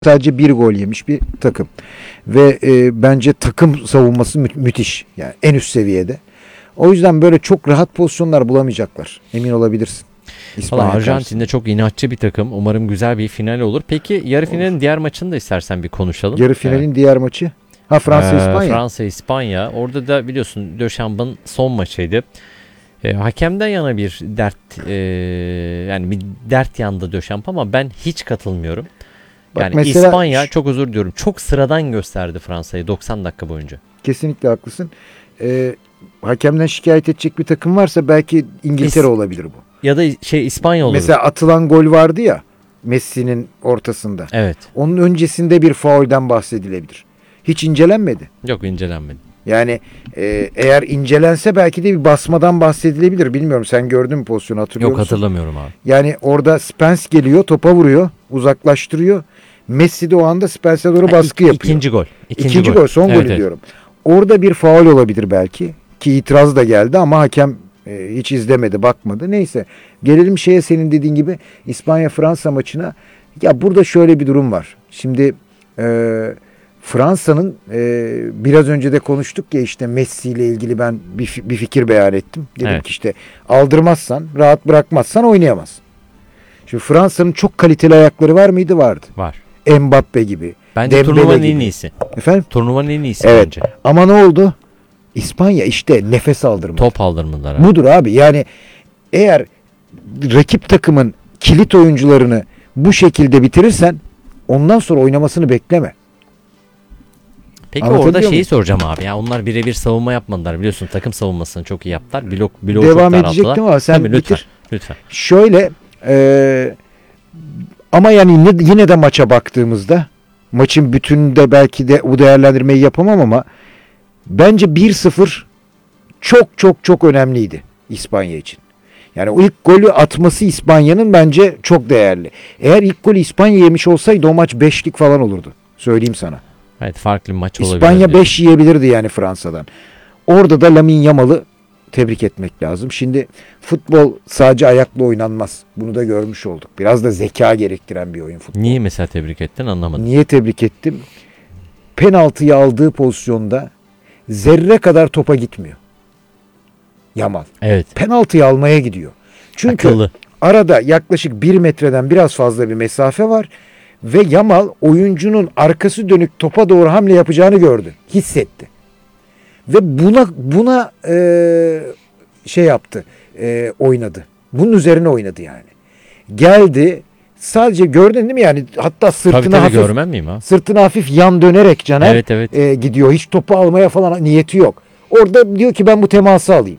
sadece bir gol yemiş bir takım. Ve bence takım savunması müthiş. Yani en üst seviyede. O yüzden böyle çok rahat pozisyonlar bulamayacaklar. Emin olabilirsin. Valla Arjantin de çok inatçı bir takım. Umarım güzel bir final olur. Peki yarı finalin diğer maçını da istersen bir konuşalım. Yarı finalin diğer maçı? Ha, Fransa-İspanya. Fransa-İspanya. Orada da biliyorsun Dechamps'ın son maçıydı. Hakemden yana bir dert yani bir dert yandı Deschamps ama ben hiç katılmıyorum. Bak Yani mesela, İspanya çok özür diliyorum. Çok sıradan gösterdi Fransa'yı 90 dakika boyunca. Kesinlikle haklısın. Hakemden şikayet edecek bir takım varsa belki İngiltere olabilir bu. Ya da İspanya olur. Mesela atılan gol vardı ya Messi'nin ortasında. Evet. Onun öncesinde bir faulden bahsedilebilir. Hiç incelenmedi. Yok, incelenmedi. Yani eğer incelense belki de bir basmadan bahsedilebilir. Bilmiyorum, sen gördün mü pozisyonu, hatırlıyor musun? Yok, hatırlamıyorum abi. Yani orada Spence geliyor, topa vuruyor, uzaklaştırıyor. Messi de o anda Spence'e doğru baskı yapıyor. İkinci gol. İkinci gol, son golü diyorum. Orada bir faul olabilir belki. Ki itiraz da geldi ama hakem hiç izlemedi, bakmadı. Neyse, gelelim senin dediğin gibi İspanya-Fransa maçına. Ya burada şöyle bir durum var. Şimdi Fransa'nın biraz önce de konuştuk ya, işte Messi ile ilgili ben bir fikir beyan ettim. Dedim ki işte aldırmazsan, rahat bırakmazsan oynayamaz. Şimdi Fransa'nın çok kaliteli ayakları var mıydı? Vardı. Var. Mbappe gibi. Bence Dembele turnuvanın gibi. en iyisi. Efendim? Turnuvanın en iyisi evet. Bence. Ama ne oldu? İspanya işte nefes aldırmadı. Top aldırmadılar abi. Budur abi. Yani eğer rakip takımın kilit oyuncularını bu şekilde bitirirsen ondan sonra oynamasını bekleme. Peki orada soracağım abi. Ya onlar birebir savunma yapmadılar. Biliyorsun takım savunmasını çok iyi yaptılar. Blok devam edecektim ama sen tabii, lütfen. Şöyle ama yani yine de maça baktığımızda maçın bütününde belki de bu değerlendirmeyi yapamam ama bence 1-0 çok önemliydi İspanya için. Yani o ilk golü atması İspanya'nın bence çok değerli. Eğer ilk golü İspanya yemiş olsaydı o maç 5'lik falan olurdu. Söyleyeyim sana. Evet, farklı bir maç olabilir. İspanya 5 yiyebilirdi yani Fransa'dan. Orada da Lamine Yamal'ı tebrik etmek lazım. Şimdi futbol sadece ayakla oynanmaz. Bunu da görmüş olduk. Biraz da zeka gerektiren bir oyun futbol. Niye mesela tebrik ettin, anlamadım. Niye tebrik ettim? Penaltıyı aldığı pozisyonda zerre kadar topa gitmiyor Yamal. Evet. Penaltıyı almaya gidiyor. Çünkü akıllı. Arada yaklaşık 1 metreden biraz fazla bir mesafe var. Ve Yamal oyuncunun arkası dönük topa doğru hamle yapacağını gördü. Hissetti. Ve buna yaptı. Oynadı. Bunun üzerine oynadı yani. Geldi. Sadece gördün değil mi yani? Hatta sırtına Tabii, görmem miyim ha? Sırtına hafif yan dönerek Caner evet. gidiyor. Hiç topu almaya falan niyeti yok. Orada diyor ki ben bu teması alayım.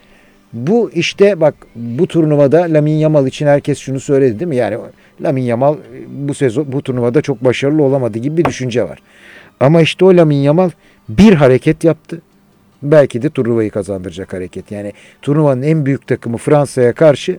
Bu işte bak, bu turnuvada Lamine Yamal için herkes şunu söyledi değil mi? Yani Lamine Yamal bu turnuvada çok başarılı olamadı gibi bir düşünce var. Ama işte o Lamine Yamal bir hareket yaptı. Belki de turnuvayı kazandıracak hareket. Yani turnuvanın en büyük takımı Fransa'ya karşı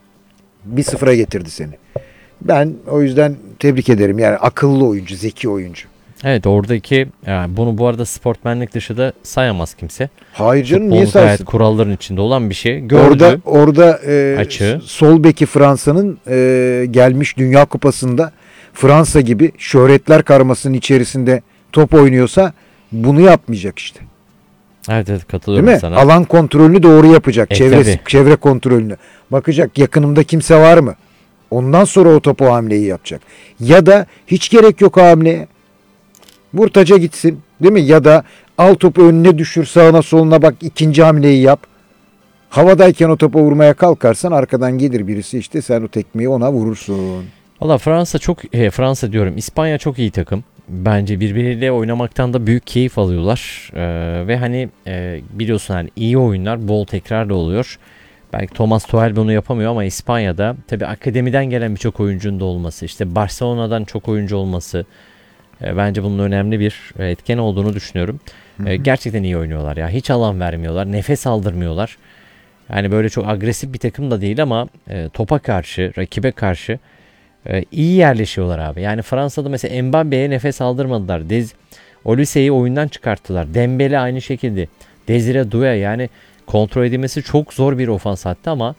1-0'a getirdi seni. Ben o yüzden tebrik ederim. Yani akıllı oyuncu, zeki oyuncu. Evet, oradaki bunu bu arada sportmenlik dışı da sayamaz kimse. Hayır canım, niye saysın? Kuralların içinde olan bir şey. Gördü. Orada sol beki Fransa'nın gelmiş Dünya Kupası'nda Fransa gibi şöhretler karmasının içerisinde top oynuyorsa bunu yapmayacak işte. Evet, katılıyorum değil mi? sana. Alan kontrolünü doğru yapacak. Çevre kontrolünü. Bakacak yakınımda kimse var mı? Ondan sonra o topu hamleyi yapacak. Ya da hiç gerek yok hamleye. Vur taca gitsin. Değil mi? Ya da al topu önüne düşür, sağına soluna bak, ikinci hamleyi yap. Havadayken o topa vurmaya kalkarsan arkadan gelir birisi, işte sen o tekmeyi ona vurursun. Valla Fransa diyorum, İspanya çok iyi takım. Bence birbiriyle oynamaktan da büyük keyif alıyorlar. Ve hani biliyorsun hani iyi oyunlar bol tekrar da oluyor. Belki Thomas Tuchel bunu yapamıyor ama İspanya'da tabii akademiden gelen birçok oyuncunun da olması, işte Barcelona'dan çok oyuncu olması bence bunun önemli bir etken olduğunu düşünüyorum. Gerçekten iyi oynuyorlar ya. Hiç alan vermiyorlar, nefes aldırmıyorlar. Yani böyle çok agresif bir takım da değil ama topa karşı, rakibe karşı iyi yerleşiyorlar abi. Yani Fransa'da mesela Mbappe'ye nefes aldırmadılar. Olise'yi oyundan çıkarttılar. Dembele aynı şekilde. Desire Doué, yani kontrol edilmesi çok zor bir ofans hattı ama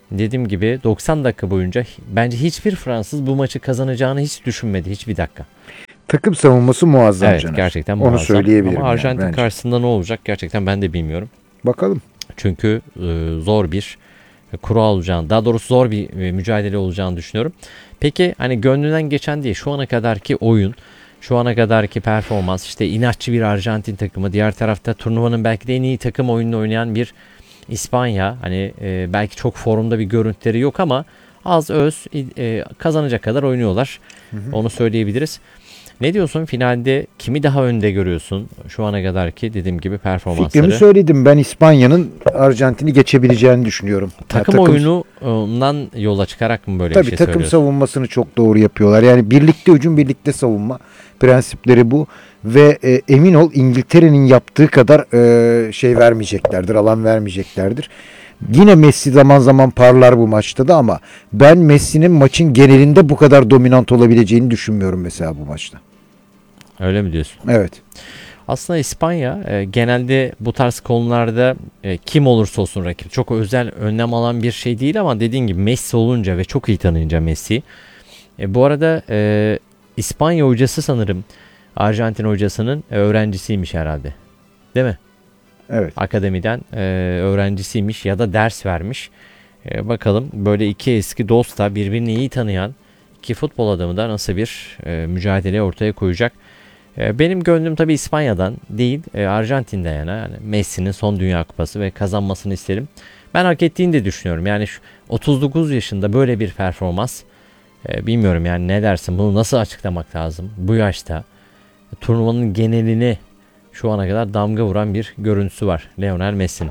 dediğim gibi 90 dakika boyunca bence hiçbir Fransız bu maçı kazanacağını hiç düşünmedi hizhiçbir dakika. Takım savunması muazzam Evet, Caner. gerçekten Onu muazzam. söyleyebilirim. Ama Arjantin bence. karşısında ne olacak gerçekten ben de bilmiyorum. Bakalım. Çünkü zor bir kura olacağını, daha doğrusu zor bir mücadele olacağını düşünüyorum. Peki hani gönlünden geçen değil, şu ana kadarki oyun, şu ana kadarki performans, işte inatçı bir Arjantin takımı, diğer tarafta turnuvanın belki de en iyi takım oyununu oynayan bir İspanya. Hani belki çok formda bir görüntüleri yok ama az öz kazanacak kadar oynuyorlar. Onu söyleyebiliriz. Ne diyorsun? Finalde kimi daha önde görüyorsun? Şu ana kadarki dediğim gibi performansları. Fikrimi söyledim. Ben İspanya'nın Arjantin'i geçebileceğini düşünüyorum. Takım oyunundan yola çıkarak mı böyle Tabii bir şey takım söylüyorsun? savunmasını çok doğru yapıyorlar. Yani birlikte hücum, birlikte savunma prensipleri bu. Ve emin ol İngiltere'nin yaptığı kadar şey vermeyeceklerdir, alan vermeyeceklerdir. Yine Messi zaman zaman parlar bu maçta da ama ben Messi'nin maçın genelinde bu kadar dominant olabileceğini düşünmüyorum mesela bu maçta. Öyle mi diyorsun? Evet. Aslında İspanya genelde bu tarz konularda kim olursa olsun rakip çok özel önlem alan bir şey değil ama dediğin gibi Messi olunca ve çok iyi tanıyınca Messi. Bu arada İspanya hocası sanırım Arjantin hocasının öğrencisiymiş herhalde. Değil mi? Evet. Akademiden öğrencisiymiş ya da ders vermiş. Bakalım böyle iki eski dost da birbirini iyi tanıyan iki futbol adamı da nasıl bir mücadele ortaya koyacak. Benim gönlüm tabii İspanya'dan değil Arjantin'den yana. Yani Messi'nin son Dünya Kupası ve kazanmasını isterim. Ben hak ettiğini de düşünüyorum. Yani şu 39 yaşında böyle bir performans bilmiyorum yani ne dersin, bunu nasıl açıklamak lazım bu yaşta. Turnuvanın genelini şu ana kadar damga vuran bir görüntüsü var Lionel Messi'nin.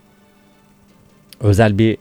Özel bir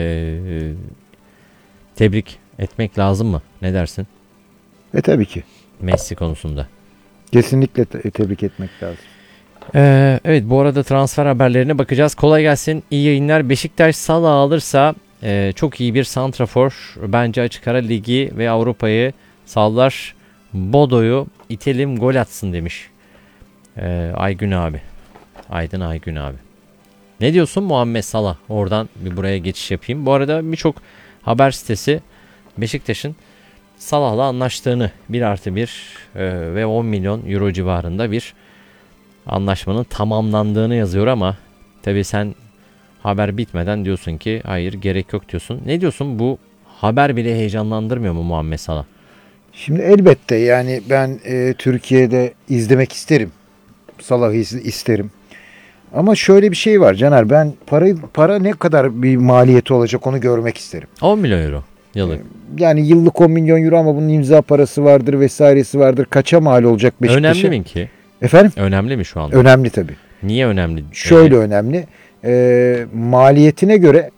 tebrik etmek lazım mı? Ne dersin? Tabii ki. Messi konusunda. Kesinlikle tebrik etmek lazım. Evet, bu arada transfer haberlerine bakacağız. Kolay gelsin. İyi yayınlar. Beşiktaş Salah'ı alırsa çok iyi bir santrafor. Bence açık ara ligi ve Avrupa'yı sallar. Bodo'yu itelim gol atsın demiş. Aygün abi. Aydın Aygün abi. Ne diyorsun Muhammed Salah? Oradan bir buraya geçiş yapayım. Bu arada birçok haber sitesi Beşiktaş'ın Salah'la anlaştığını 1+1 ve 10 milyon euro civarında bir anlaşmanın tamamlandığını yazıyor ama tabii sen haber bitmeden diyorsun ki hayır gerek yok diyorsun. Ne diyorsun, bu haber bile heyecanlandırmıyor mu Muhammed Salah? Şimdi elbette yani ben Türkiye'de izlemek isterim. Salah'ı isterim. Ama şöyle bir şey var Caner, ben para ne kadar bir maliyeti olacak onu görmek isterim. 10 milyon euro yıllık. Yani yıllık 10 milyon euro ama bunun imza parası vardır vesairesi vardır. Kaça mal olacak Beşiktaş'a? Önemli mi ki? Efendim? Önemli mi şu anda? Önemli tabii. Niye önemli? Şöyle önemli. Maliyetine göre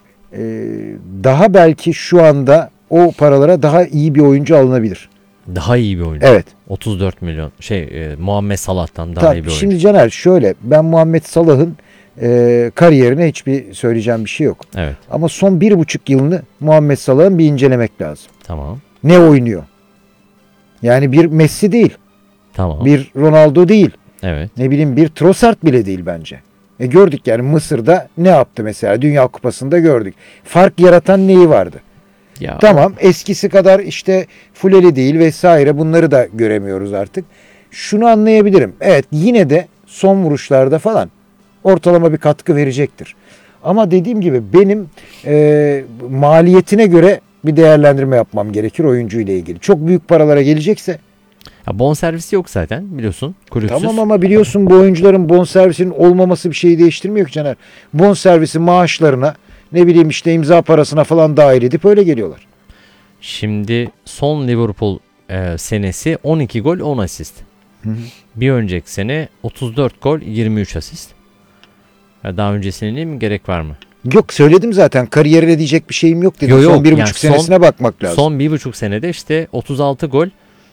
daha belki şu anda o paralara daha iyi bir oyuncu alınabilir. Daha iyi bir oyuncu. Evet. 34 milyon. Muhammed Salah'tan daha Tabii, iyi bir oyuncu. şimdi Caner şöyle, ben Muhammed Salah'ın kariyerine hiçbir söyleyeceğim bir şey yok. Evet. Ama son 1,5 yılını Muhammed Salah'ın bir incelemek lazım. Tamam. Ne oynuyor? Yani bir Messi değil. Tamam. Bir Ronaldo değil. Evet. Ne bileyim bir Trossard bile değil bence. Gördük yani Mısır'da ne yaptı mesela, Dünya Kupası'nda gördük. Fark yaratan neyi vardı? Ya, Tamam, eskisi kadar işte fuleli değil vesaire, bunları da göremiyoruz artık. Şunu anlayabilirim. Evet, yine de son vuruşlarda falan ortalama bir katkı verecektir. Ama dediğim gibi benim maliyetine göre bir değerlendirme yapmam gerekir oyuncuyla ilgili. Çok büyük paralara gelecekse. bonservisi yok zaten biliyorsun. Kulüpsüz. Tamam ama biliyorsun bu oyuncuların bonservisinin olmaması bir şeyi değiştirmiyor ki Caner. Bonservisi maaşlarına, ne bileyim işte imza parasına falan dahil edip öyle geliyorlar. Şimdi son Liverpool senesi 12 gol 10 asist. Bir önceki sene 34 gol 23 asist. Daha öncesine mi gerek var mı? Yok, söyledim zaten, kariyerine diyecek bir şeyim yok dedim. Yok, son 1,5 yani senesine bakmak lazım. Son 1,5 senede işte 36 gol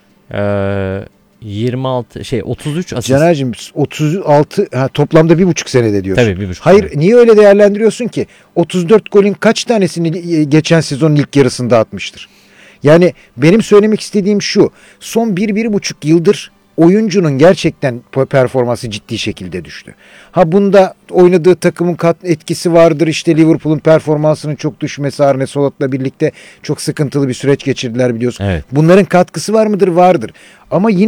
33 asist. Caner'cim 36 toplamda 1,5 senede diyorsun. Tabii 1,5 Hayır, sene. niye öyle değerlendiriyorsun ki? 34 golün kaç tanesini geçen sezonun ilk yarısında atmıştır? Yani benim söylemek istediğim şu. Son 1,5 yıldır oyuncunun gerçekten performansı ciddi şekilde düştü. Ha bunda oynadığı takımın etkisi vardır. İşte Liverpool'un performansının çok düşmesi, Arne Slot'la birlikte çok sıkıntılı bir süreç geçirdiler biliyorsun. Evet. Bunların katkısı var mıdır? Vardır. Ama yine